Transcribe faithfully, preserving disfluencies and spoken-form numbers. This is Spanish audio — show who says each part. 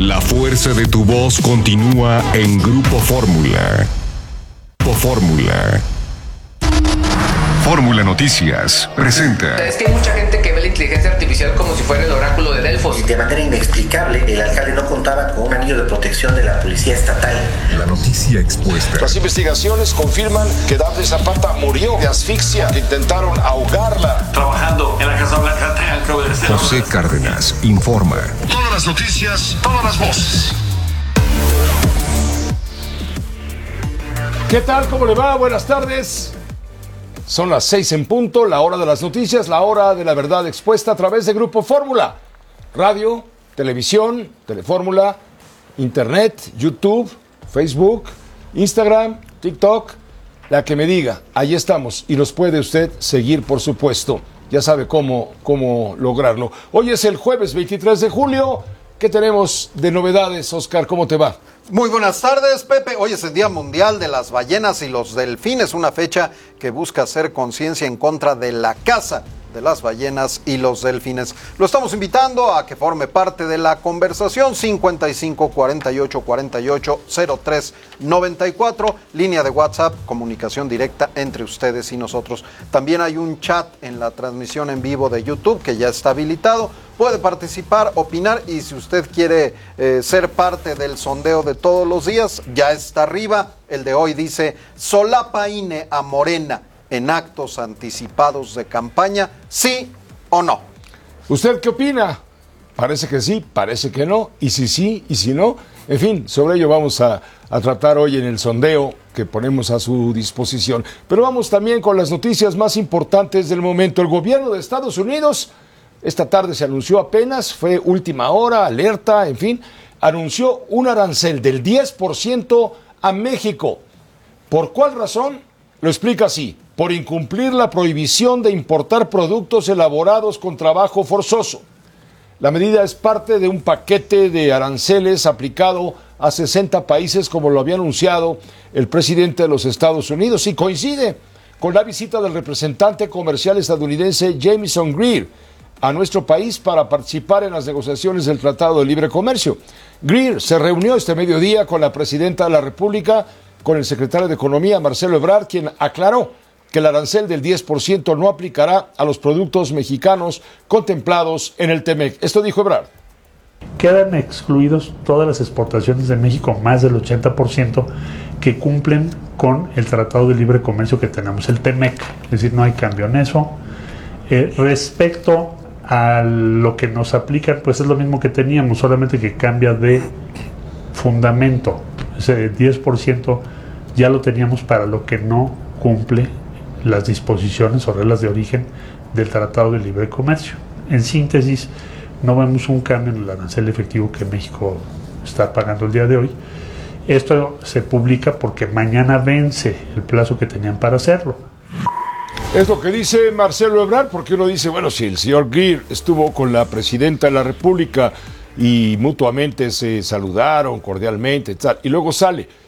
Speaker 1: La fuerza de tu voz continúa en Grupo Fórmula. Grupo Fórmula. Fórmula Noticias presenta.
Speaker 2: Es que hay mucha gente que ve la inteligencia artificial como si fuera el oráculo de Delfos.
Speaker 3: De manera inexplicable, el alcalde no contaba con un anillo de protección de la policía estatal.
Speaker 1: La noticia expuesta.
Speaker 4: Las investigaciones confirman que Daphne Zapata murió de asfixia. Intentaron ahogarla.
Speaker 5: Trabajando en la Casa Blanca.
Speaker 1: José Cárdenas informa.
Speaker 4: Todas las noticias, todas las voces.
Speaker 6: ¿Qué tal? ¿Cómo le va? Buenas tardes. Son las seis en punto, la hora de las noticias, la hora de la verdad expuesta a través de Grupo Fórmula. Radio, televisión, Telefórmula, Internet, YouTube, Facebook, Instagram, TikTok, la que me diga. Ahí estamos y nos puede usted seguir, por supuesto. Ya sabe cómo, cómo lograrlo. Hoy es el jueves veintitrés de julio. ¿Qué tenemos de novedades, Oscar? ¿Cómo te va?
Speaker 7: Muy buenas tardes, Pepe. Hoy es el Día Mundial de las Ballenas y los Delfines, una fecha que busca hacer conciencia en contra de la caza de las ballenas y los delfines. Lo estamos invitando a que forme parte de la conversación. Cincuenta y cinco, cuarenta y ocho, cuarenta y ocho, cero tres, noventa y cuatro, línea de WhatsApp, comunicación directa entre ustedes y nosotros. También hay un chat en la transmisión en vivo de YouTube que ya está habilitado. Puede participar, opinar, y si usted quiere eh, ser parte del sondeo de todos los días, ya está arriba. El de hoy dice: solapa I N E a Morena en actos anticipados de campaña, ¿sí o no?
Speaker 6: ¿Usted qué opina? Parece que sí, parece que no, y si sí, y si no. En fin, sobre ello vamos a, a tratar hoy en el sondeo que ponemos a su disposición. Pero vamos también con las noticias más importantes del momento. El gobierno de Estados Unidos, esta tarde se anunció apenas, fue última hora, alerta, en fin, anunció un arancel del diez por ciento a México. ¿Por cuál razón? Lo explica así: por incumplir la prohibición de importar productos elaborados con trabajo forzoso. La medida es parte de un paquete de aranceles aplicado a sesenta países, como lo había anunciado el presidente de los Estados Unidos, y coincide con la visita del representante comercial estadounidense Jamieson Greer a nuestro país para participar en las negociaciones del Tratado de Libre Comercio. Greer se reunió este mediodía con la presidenta de la República, con el secretario de Economía, Marcelo Ebrard, quien aclaró que el arancel del diez por ciento no aplicará a los productos mexicanos contemplados en el TEMEC. Esto dijo Ebrard.
Speaker 8: Quedan excluidos todas las exportaciones de México, más del ochenta por ciento, que cumplen con el Tratado de Libre Comercio que tenemos, el TEMEC. Es decir, no hay cambio en eso. Eh, respecto a lo que nos aplican, pues es lo mismo que teníamos, solamente que cambia de fundamento. Ese diez por ciento ya lo teníamos para lo que no cumple las disposiciones o reglas de origen del Tratado de Libre Comercio. En síntesis, no vemos un cambio en el arancel efectivo que México está pagando el día de hoy. Esto se publica porque mañana vence el plazo que tenían para hacerlo.
Speaker 6: Es lo que dice Marcelo Ebrard, porque uno dice, bueno, si el señor Greer estuvo con la presidenta de la República y mutuamente se saludaron cordialmente, tal, y luego sale